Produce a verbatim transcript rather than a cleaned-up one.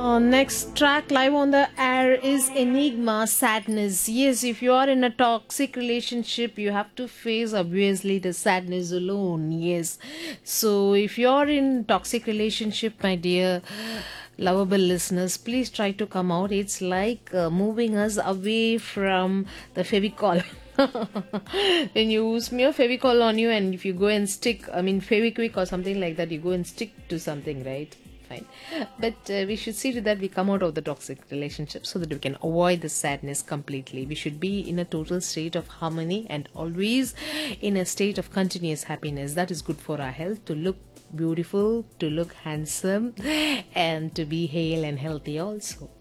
Uh, next track live on the air is Enigma Sadness. Yes, if you are in a toxic relationship, you have to face obviously the sadness alone. Yes. So if you are in toxic relationship, my dear lovable listeners, please try to come out. It's like uh, moving us away from the Fevicol. When you smear Fevicol on you and if you go and stick, I mean Feviquick or something like that, you go and stick to something, right? Fine. But uh, we should see to that we come out of the toxic relationship so that we can avoid the sadness completely. We should be in a total state of harmony and always in a state of continuous happiness. That is good for our health, to look beautiful, to look handsome, and to be hale and healthy also.